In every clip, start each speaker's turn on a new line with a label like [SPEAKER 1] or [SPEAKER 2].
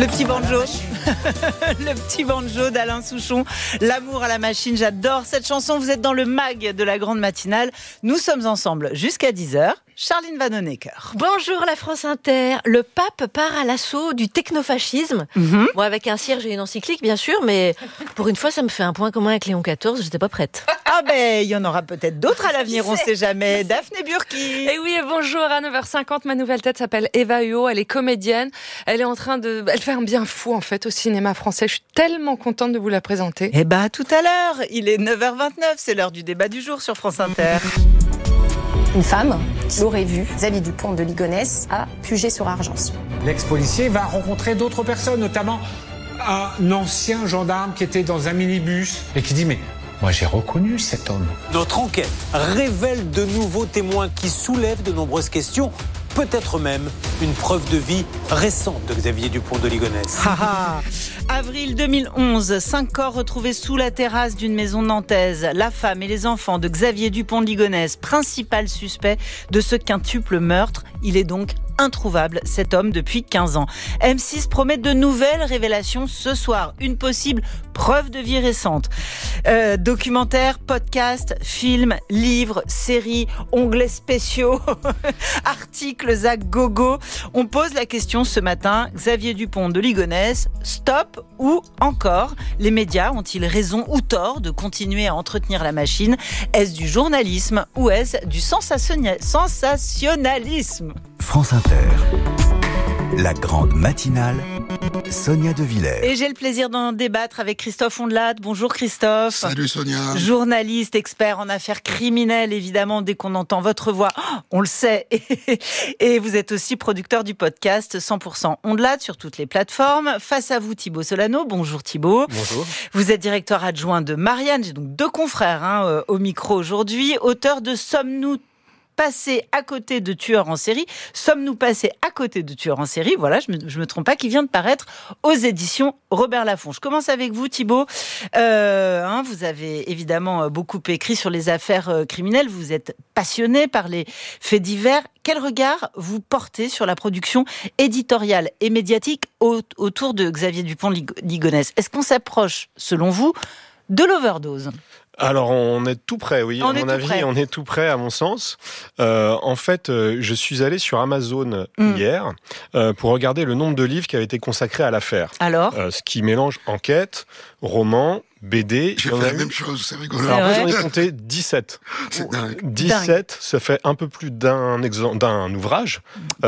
[SPEAKER 1] Le petit banjo, le petit banjo d'Alain Souchon, l'amour à la machine, j'adore cette chanson. Vous êtes dans le mag de la grande matinale. Nous sommes ensemble jusqu'à 10h. Charline Vanhoenacker.
[SPEAKER 2] Bonjour la France Inter. Le pape part à l'assaut du technofascisme. Bon, avec un cierge et une encyclique, bien sûr, mais pour une fois, ça me fait un point commun avec Léon XIV. J'étais pas prête.
[SPEAKER 1] Ah ben, il y en aura peut-être d'autres à l'avenir, on sait jamais. Daphné Burki.
[SPEAKER 3] Et oui, et bonjour, à 9h50, ma nouvelle tête s'appelle Eva Huot, elle est comédienne. Elle est en train de... Elle fait un bien fou, en fait, au cinéma français. Je suis tellement contente de vous la présenter.
[SPEAKER 1] Eh ben, à tout à l'heure. Il est 9h29, c'est l'heure du débat du jour sur France Inter.
[SPEAKER 4] Une femme qui l'aurait vu, Xavier Dupont de Ligonnès, à Puget-sur-Argence.
[SPEAKER 5] L'ex-policier va rencontrer d'autres personnes, notamment un ancien gendarme qui était dans un minibus et qui dit « Mais moi j'ai reconnu cet homme ».
[SPEAKER 6] Notre enquête révèle de nouveaux témoins qui soulèvent de nombreuses questions, peut-être même une preuve de vie récente de Xavier Dupont de Ligonnès.
[SPEAKER 1] Avril 2011, 5 corps retrouvés sous la terrasse d'une maison nantaise. La femme et les enfants de Xavier Dupont de Ligonnès, principal suspect de ce quintuple meurtre. Il est donc introuvable, cet homme, depuis 15 ans. M6 promet de nouvelles révélations ce soir. Une possible preuve de vie récente. Documentaires, podcasts, films, livres, séries, onglets spéciaux, articles à gogo. On pose la question ce matin, Xavier Dupont de Ligonnès, stop ou encore? Les médias ont-ils raison ou tort de continuer à entretenir la machine? Est-ce du journalisme ou est-ce du sensationnalisme?
[SPEAKER 7] France Inter, la grande matinale, Sonia De Villers.
[SPEAKER 1] Et j'ai le plaisir d'en débattre avec Christophe Ondelat. Bonjour Christophe.
[SPEAKER 8] Salut Sonia.
[SPEAKER 1] Journaliste, expert en affaires criminelles, évidemment, dès qu'on entend votre voix, on le sait. Et vous êtes aussi producteur du podcast 100% Ondelat sur toutes les plateformes. Face à vous, Thibaut Solano. Bonjour Thibaut.
[SPEAKER 9] Bonjour.
[SPEAKER 1] Vous êtes directeur adjoint de Marianne. J'ai donc deux confrères au micro aujourd'hui. Auteur de Sommes-nous passés à côté de tueurs en série? Sommes-nous passés à côté de tueurs en série? Voilà, je me trompe pas, qui vient de paraître aux éditions Robert Laffont. Je commence avec vous, Thibaut. Vous avez évidemment beaucoup écrit sur les affaires criminelles. Vous êtes passionné par les faits divers. Quel regard vous portez sur la production éditoriale et médiatique autour de Xavier Dupont de Ligonnès? Est-ce qu'on s'approche, selon vous, de l'overdose?
[SPEAKER 9] Alors, on est tout près, oui. À mon avis, on est tout près, à mon sens. En fait, je suis allé sur Amazon hier pour regarder le nombre de livres qui avaient été consacrés à l'affaire.
[SPEAKER 1] Alors
[SPEAKER 9] ce qui mélange enquête, roman, BD.
[SPEAKER 8] J'ai fait la même chose, c'est rigolo.
[SPEAKER 9] Alors, j'en ai compté 17.
[SPEAKER 8] C'est dingue.
[SPEAKER 9] 17, ça fait un peu plus d'un ouvrage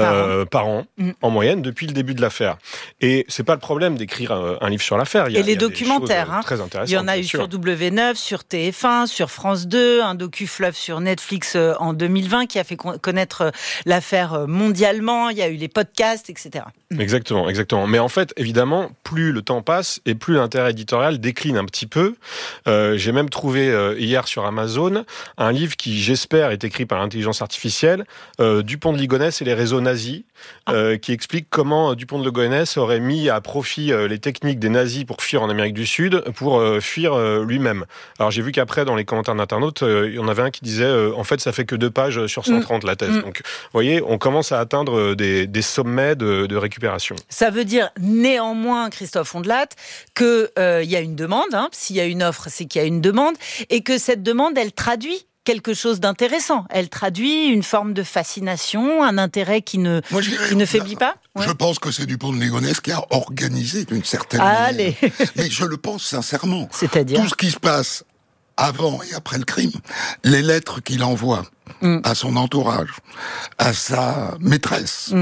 [SPEAKER 9] par an, en moyenne, depuis le début de l'affaire. Et c'est pas le problème d'écrire un livre sur l'affaire. Il y a
[SPEAKER 1] les documentaires,
[SPEAKER 9] très intéressantes.
[SPEAKER 1] Il y en a eu sur W9, sur TF1, sur France 2, un docu-fleuve sur Netflix en 2020 qui a fait connaître l'affaire mondialement. Il y a eu les podcasts, etc.
[SPEAKER 9] Exactement. Mais en fait, évidemment, plus le temps passe et plus l'intérêt éditorial décline un petit peu. J'ai même trouvé hier sur Amazon un livre qui, j'espère, est écrit par l'intelligence artificielle, Dupont de Ligonnès et les réseaux nazis, qui explique comment Dupont de Ligonnès aurait mis à profit les techniques des nazis pour fuir en Amérique du Sud, pour fuir lui-même. Alors j'ai vu qu'après, dans les commentaires d'internautes, il y en avait un qui disait en fait, ça fait que 2 pages sur 130 la thèse. Donc, vous voyez, on commence à atteindre des sommets de récupération.
[SPEAKER 1] Ça veut dire néanmoins, Christophe Ondelat, qu'il y a une demande. S'il y a une offre, c'est qu'il y a une demande. Et que cette demande, elle traduit quelque chose d'intéressant. Elle traduit une forme de fascination, un intérêt qui ne faiblit pas.
[SPEAKER 8] Je pense que c'est Dupont de Ligonnès qui a organisé d'une certaine manière. Mais je le pense sincèrement.
[SPEAKER 1] C'est-à-dire
[SPEAKER 8] tout ce qui se passe avant et après le crime, les lettres qu'il envoie à son entourage, à sa maîtresse,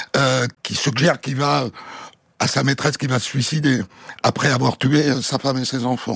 [SPEAKER 8] qui suggère qu'il va... à sa maîtresse qui va se suicider après avoir tué sa femme et ses enfants,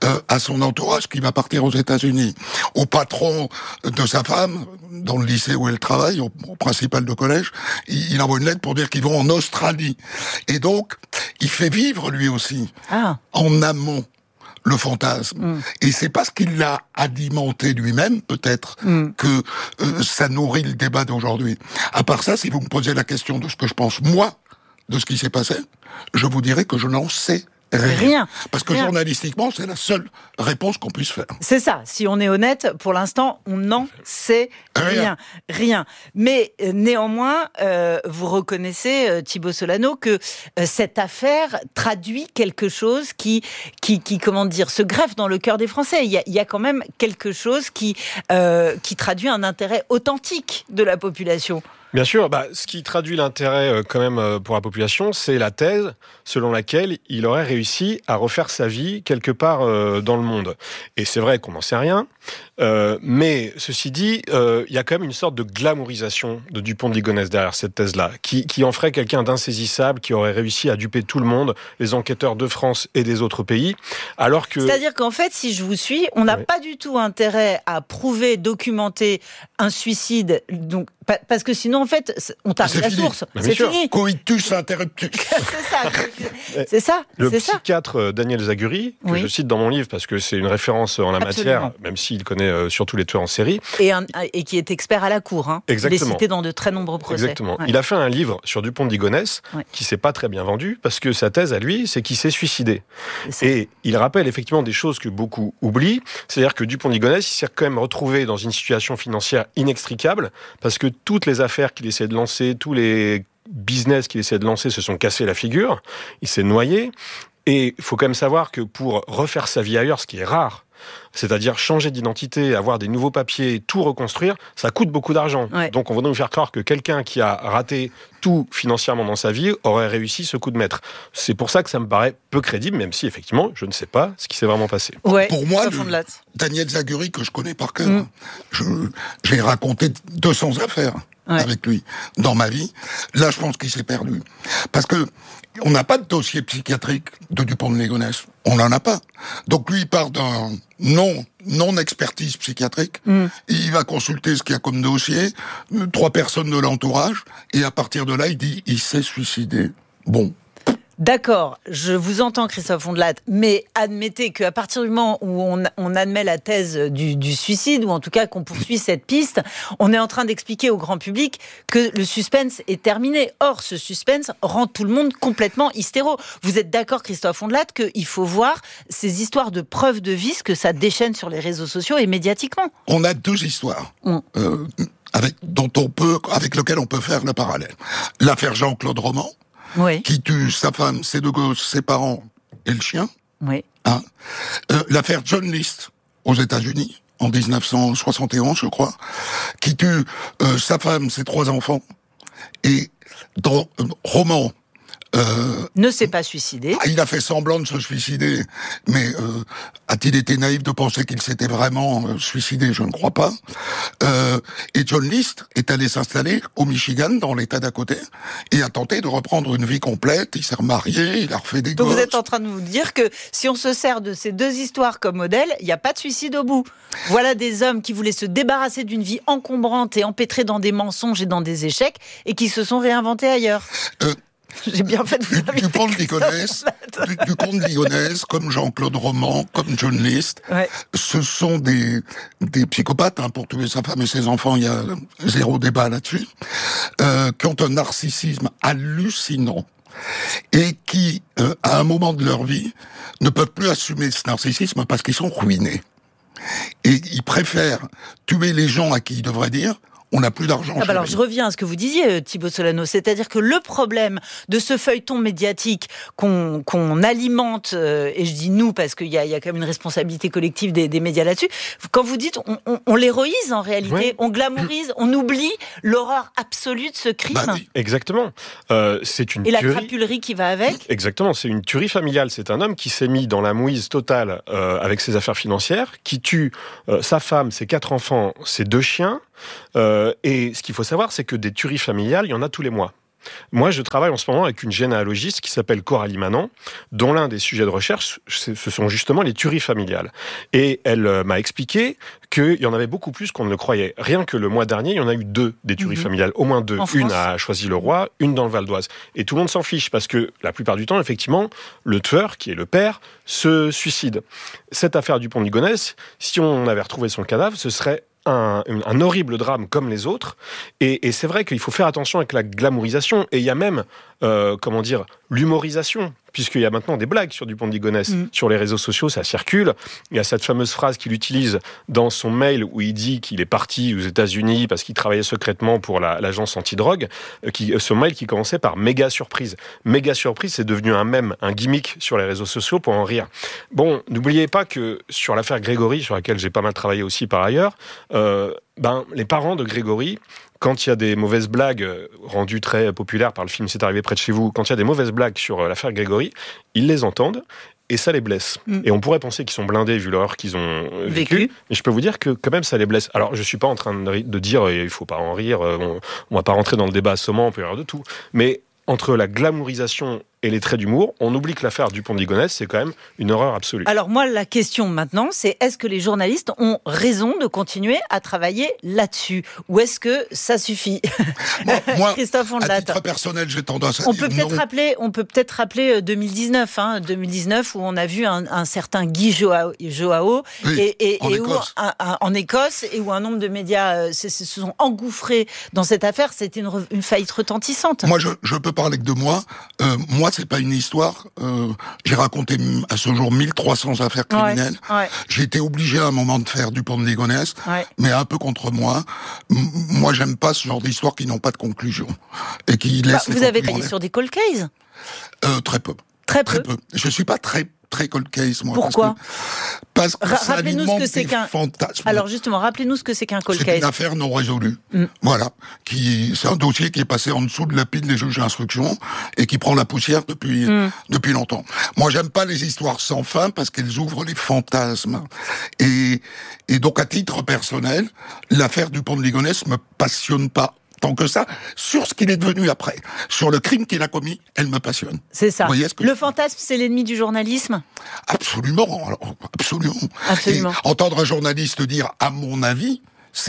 [SPEAKER 8] à son entourage qui va partir aux États-Unis, au patron de sa femme, dans le lycée où elle travaille, au principal de collège, il envoie une lettre pour dire qu'ils vont en Australie. Et donc, il fait vivre lui aussi, en amont, le fantasme. Et c'est parce qu'il l'a alimenté lui-même, peut-être, que ça nourrit le débat d'aujourd'hui. À part ça, si vous me posez la question de ce que je pense, moi, de ce qui s'est passé, je vous dirais que je n'en sais
[SPEAKER 1] Rien.
[SPEAKER 8] Parce que journalistiquement, c'est la seule réponse qu'on puisse faire.
[SPEAKER 1] C'est ça. Si on est honnête, pour l'instant, on n'en sait rien. Mais néanmoins, vous reconnaissez, Thibaut Solano, que cette affaire traduit quelque chose qui comment dire, se greffe dans le cœur des Français. Il y a quand même quelque chose qui traduit un intérêt authentique de la population.
[SPEAKER 9] Bien sûr, ce qui traduit l'intérêt quand même pour la population, c'est la thèse selon laquelle il aurait réussi à refaire sa vie quelque part dans le monde. Et c'est vrai qu'on n'en sait rien, mais ceci dit, il y a quand même une sorte de glamourisation de Dupont de Ligonnès derrière cette thèse-là, qui en ferait quelqu'un d'insaisissable, qui aurait réussi à duper tout le monde, les enquêteurs de France et des autres pays, alors que...
[SPEAKER 1] C'est-à-dire qu'en fait, si je vous suis, on n'a pas du tout intérêt à prouver, documenter un suicide, donc parce que sinon, en fait, on tape la source. C'est fini.
[SPEAKER 8] Coitus interruptus.
[SPEAKER 1] C'est ça.
[SPEAKER 9] Le psychiatre Daniel Zaguri, que je cite dans mon livre parce que c'est une référence en la matière, même s'il connaît surtout les tueurs en série.
[SPEAKER 1] Et qui est expert à la cour. Hein.
[SPEAKER 9] Exactement.
[SPEAKER 1] Il est cité dans de très nombreux procès.
[SPEAKER 9] Exactement. Ouais. Il a fait un livre sur Dupont de Ligonnès qui s'est pas très bien vendu parce que sa thèse à lui, c'est qu'il s'est suicidé. Et il rappelle effectivement des choses que beaucoup oublient. C'est-à-dire que Dupont de Ligonnès, il s'est quand même retrouvé dans une situation financière inextricable parce que toutes les affaires qu'il essayait de lancer, tous les business qu'il essayait de lancer se sont cassés la figure. Il s'est noyé. Et il faut quand même savoir que pour refaire sa vie ailleurs, ce qui est rare, c'est-à-dire changer d'identité, avoir des nouveaux papiers, tout reconstruire, ça coûte beaucoup d'argent. Ouais. Donc on va nous faire croire que quelqu'un qui a raté tout financièrement dans sa vie aurait réussi ce coup de maître. C'est pour ça que ça me paraît peu crédible, même si effectivement je ne sais pas ce qui s'est vraiment passé.
[SPEAKER 1] Ouais,
[SPEAKER 8] pour moi, Daniel Zaguri, que je connais par cœur, j'ai raconté 200 affaires avec lui dans ma vie. Là, je pense qu'il s'est perdu. Parce que on n'a pas de dossier psychiatrique de Dupont de Ligonnès. On n'en a pas. Donc lui, il part d'un non-expertise psychiatrique. Il va consulter ce qu'il y a comme dossier, 3 personnes de l'entourage, et à partir de là, il dit, il s'est suicidé. Bon.
[SPEAKER 1] D'accord, je vous entends, Christophe Ondelat, mais admettez qu'à partir du moment où on admet la thèse du suicide, ou en tout cas qu'on poursuit cette piste, on est en train d'expliquer au grand public que le suspense est terminé. Or, ce suspense rend tout le monde complètement hystéro. Vous êtes d'accord, Christophe Ondelat, qu'il faut voir ces histoires de preuves de vice que ça déchaîne sur les réseaux sociaux et médiatiquement.
[SPEAKER 8] On a 2 histoires. Avec lesquelles on peut faire le parallèle. L'affaire Jean-Claude Roman, qui tue sa femme, ses 2 gosses, ses parents et le chien. L'affaire John List aux États-Unis en 1971, je crois, qui tue sa femme, ses 3 enfants. Et dans Roman,
[SPEAKER 1] ne s'est pas suicidé.
[SPEAKER 8] Il a fait semblant de se suicider, mais a-t-il été naïf de penser qu'il s'était vraiment suicidé? Je ne crois pas. Et John List est allé s'installer au Michigan, dans l'État d'à côté, et a tenté de reprendre une vie complète. Il s'est remarié, il a refait des gosses.
[SPEAKER 1] Donc vous êtes en train de vous dire que si on se sert de ces 2 histoires comme modèle, il n'y a pas de suicide au bout. Voilà des hommes qui voulaient se débarrasser d'une vie encombrante et empêtrée dans des mensonges et dans des échecs, et qui se sont réinventés ailleurs. J'ai bien fait de vous inviter.
[SPEAKER 8] Dupont de Ligonnès, comme Jean-Claude Roman, comme John List, ce sont des psychopathes, pour tuer sa femme et ses enfants, il y a 0 débat là-dessus, qui ont un narcissisme hallucinant et qui, à un moment de leur vie, ne peuvent plus assumer ce narcissisme parce qu'ils sont ruinés. Et ils préfèrent tuer les gens à qui ils devraient dire on n'a plus d'argent.
[SPEAKER 1] Alors je reviens à ce que vous disiez, Thibaut Solano, c'est-à-dire que le problème de ce feuilleton médiatique qu'on alimente, et je dis nous parce qu'il y a quand même une responsabilité collective des médias là-dessus, quand vous dites on l'héroïse en réalité, on glamourise, on oublie l'horreur absolue de ce crime.
[SPEAKER 9] Oui. Exactement. C'est une
[SPEAKER 1] tuerie.
[SPEAKER 9] La
[SPEAKER 1] crapulerie qui va avec.
[SPEAKER 9] Exactement, c'est une tuerie familiale. C'est un homme qui s'est mis dans la mouise totale avec ses affaires financières, qui tue sa femme, ses 4 enfants, ses 2 chiens. Et ce qu'il faut savoir, c'est que des tueries familiales, il y en a tous les mois. Moi, je travaille en ce moment avec une généalogiste qui s'appelle Coralie Manant, dont l'un des sujets de recherche, ce sont justement les tueries familiales. Et elle m'a expliqué qu'il y en avait beaucoup plus qu'on ne le croyait. Rien que le mois dernier, il y en a eu 2 des tueries familiales, au moins 2. Une à Choisy-le-Roi, une dans le Val d'Oise. Et tout le monde s'en fiche, parce que la plupart du temps, effectivement, le tueur, qui est le père, se suicide. Cette affaire Dupont de Ligonnès, si on avait retrouvé son cadavre, ce serait un horrible drame comme les autres, et c'est vrai qu'il faut faire attention avec la glamourisation, et il y a même, l'humorisation, puisqu'il y a maintenant des blagues sur Dupont de Ligonnès. Sur les réseaux sociaux, ça circule. Il y a cette fameuse phrase qu'il utilise dans son mail où il dit qu'il est parti aux États-Unis parce qu'il travaillait secrètement pour l'agence antidrogue. Ce mail qui commençait par méga surprise. Méga surprise, c'est devenu un mème, un gimmick sur les réseaux sociaux pour en rire. Bon, n'oubliez pas que sur l'affaire Grégory, sur laquelle j'ai pas mal travaillé aussi par ailleurs, les parents de Grégory, quand il y a des mauvaises blagues rendues très populaires par le film C'est arrivé près de chez vous, quand il y a des mauvaises blagues sur l'affaire Grégory, ils les entendent et ça les blesse. Et on pourrait penser qu'ils sont blindés vu l'horreur qu'ils ont vécue, mais je peux vous dire que quand même ça les blesse. Alors je suis pas en train de dire il faut pas en rire, on va pas rentrer dans le débat assommant, on peut y avoir de tout, mais entre la glamourisation et les traits d'humour, on oublie que l'affaire Dupont de Ligonnès, c'est quand même une horreur absolue.
[SPEAKER 1] Alors moi, la question maintenant, c'est est-ce que les journalistes ont raison de continuer à travailler là-dessus ? Ou est-ce que ça suffit ?
[SPEAKER 8] Moi,
[SPEAKER 1] Christophe Ondelat.
[SPEAKER 8] À titre personnel, j'ai tendance à
[SPEAKER 1] on
[SPEAKER 8] dire
[SPEAKER 1] peut peut-être rappeler 2019, 2019 où on a vu un certain Guy Joao en Écosse et où un nombre de médias se sont engouffrés dans cette affaire. C'était une faillite retentissante.
[SPEAKER 8] Moi, je peux parler que de moi. Moi, c'est pas une histoire. J'ai raconté à ce jour 1300 affaires criminelles.
[SPEAKER 1] Ouais.
[SPEAKER 8] J'ai été obligé à un moment de faire Dupont de Ligonnès, mais un peu contre moi. Moi, j'aime pas ce genre d'histoires qui n'ont pas de conclusion et qui laissent.
[SPEAKER 1] Vous avez travaillé sur des cold cases ?
[SPEAKER 8] Très peu.
[SPEAKER 1] Très peu.
[SPEAKER 8] Je suis pas très cold case, moi.
[SPEAKER 1] Pourquoi ?
[SPEAKER 8] Parce que ça
[SPEAKER 1] rappelez-nous ce que c'est qu'un
[SPEAKER 8] fantasme.
[SPEAKER 1] Alors justement, rappelez-nous ce que c'est qu'un cold case.
[SPEAKER 8] C'est une affaire non résolue. Voilà. C'est un dossier qui est passé en dessous de la pile des juges d'instruction et qui prend la poussière depuis longtemps. Moi, j'aime pas les histoires sans fin parce qu'elles ouvrent les fantasmes. Et donc, à titre personnel, l'affaire Dupont de Ligonnès me passionne pas tant que ça, sur ce qu'il est devenu après. Sur le crime qu'il a commis, elle me passionne.
[SPEAKER 1] C'est ça. Le fantasme, c'est l'ennemi du journalisme ?
[SPEAKER 8] Absolument. Absolument. Et entendre un journaliste dire « à mon avis »,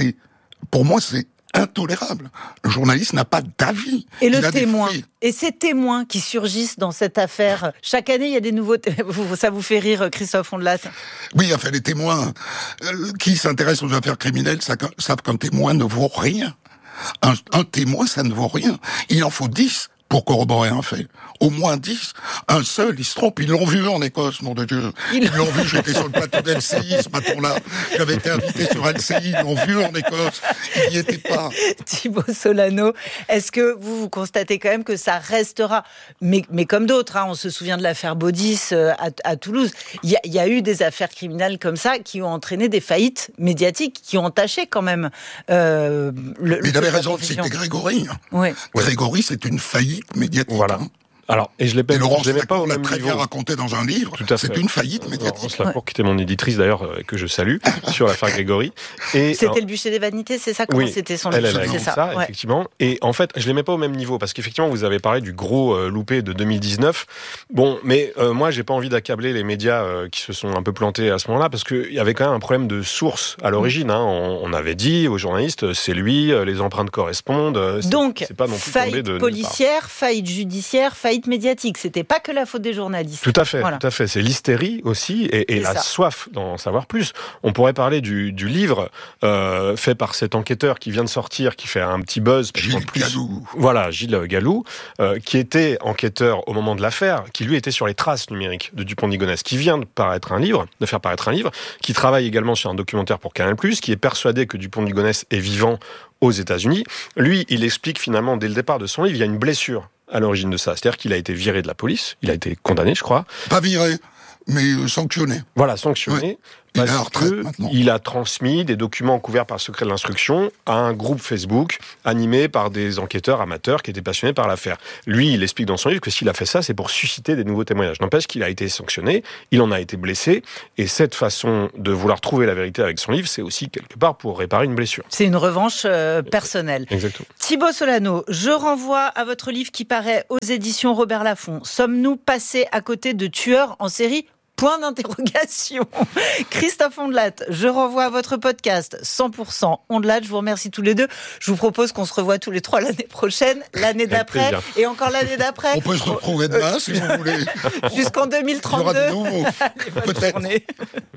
[SPEAKER 8] pour moi, c'est intolérable. Le journaliste n'a pas d'avis.
[SPEAKER 1] Et le témoin. Et ces témoins qui surgissent dans cette affaire, chaque année, il y a des nouveaux... Ça vous fait rire, Christophe Ondelat ?
[SPEAKER 8] Oui, enfin, les témoins qui s'intéressent aux affaires criminelles savent qu'un témoin ne vaut rien. Un témoin, ça ne vaut rien. Il en faut 10 pour corroborer un fait. Au moins 10. Un seul, il se trompe. Ils l'ont vu en Écosse, nom de Dieu. Ils l'ont vu, j'étais sur le plateau d'LCI ce matin-là. J'avais été invité sur LCI, ils l'ont vu en Écosse. Ils n'y étaient pas.
[SPEAKER 1] Thibaut Solano, est-ce que vous constatez quand même que ça restera, mais comme d'autres, on se souvient de l'affaire Baudis à Toulouse, il y a eu des affaires criminelles comme ça qui ont entraîné des faillites médiatiques, qui ont entaché quand même
[SPEAKER 8] Mais il avait raison de citer Grégory.
[SPEAKER 1] Oui.
[SPEAKER 8] Grégory, c'est une faillite médiatique.
[SPEAKER 9] Voilà. Alors, et je l'ai pas,
[SPEAKER 8] Laurence
[SPEAKER 9] pas
[SPEAKER 8] l'a très bien raconté dans un livre. C'est une faillite médiatique.
[SPEAKER 9] Laurence Lacour, qui était mon éditrice d'ailleurs, que je salue, sur l'affaire Grégory. Et
[SPEAKER 1] c'était le bûcher des vanités, c'est ça ? Comment c'était son livre ?
[SPEAKER 9] Elle a écrit ça, effectivement. Et en fait, je les mets pas au même niveau, parce qu'effectivement, vous avez parlé du gros loupé de 2019. Bon, mais moi, j'ai pas envie d'accabler les médias qui se sont un peu plantés à ce moment-là, parce qu'il y avait quand même un problème de source à l'origine. On avait dit aux journalistes, c'est lui, les empreintes correspondent.
[SPEAKER 1] Donc,
[SPEAKER 9] c'est pas non plus
[SPEAKER 1] faillite policière, faillite judiciaire, faillite médiatique. C'était pas que la faute des journalistes.
[SPEAKER 9] Tout à fait, tout à fait. C'est l'hystérie aussi et la soif d'en savoir plus. On pourrait parler du livre fait par cet enquêteur qui vient de sortir, qui fait un petit buzz.
[SPEAKER 8] Gilles Gallou.
[SPEAKER 9] Voilà, Gilles Gallou, qui était enquêteur au moment de l'affaire, qui lui était sur les traces numériques de Dupont de Ligonnès, qui vient de faire paraître un livre, qui travaille également sur un documentaire pour Canal+, qui est persuadé que Dupont de Ligonnès est vivant aux États-Unis. Lui, il explique finalement dès le départ de son livre, il y a une blessure à l'origine de ça. C'est-à-dire qu'il a été viré de la police, il a été condamné, je crois.
[SPEAKER 8] Pas viré, mais sanctionné.
[SPEAKER 9] Voilà, sanctionné.
[SPEAKER 8] Ouais.
[SPEAKER 9] Parce qu'il a transmis des documents couverts par le secret de l'instruction à un groupe Facebook animé par des enquêteurs amateurs qui étaient passionnés par l'affaire. Lui, il explique dans son livre que s'il a fait ça, c'est pour susciter des nouveaux témoignages. N'empêche qu'il a été sanctionné, il en a été blessé, et cette façon de vouloir trouver la vérité avec son livre, c'est aussi quelque part pour réparer une blessure.
[SPEAKER 1] C'est une revanche personnelle.
[SPEAKER 9] Exactement.
[SPEAKER 1] Thibaut Solano, je renvoie à votre livre qui paraît aux éditions Robert Laffont. Sommes-nous passés à côté de tueurs en série ? Point d'interrogation. Christophe Ondelat, je renvoie à votre podcast 100% Ondelat. Je vous remercie tous les deux. Je vous propose qu'on se revoie tous les trois l'année prochaine, l'année d'après et encore l'année d'après.
[SPEAKER 8] On peut se retrouver demain si vous voulez.
[SPEAKER 1] Jusqu'en 2032.
[SPEAKER 8] Il y aura de nouveau.
[SPEAKER 1] Allez, bonne journée.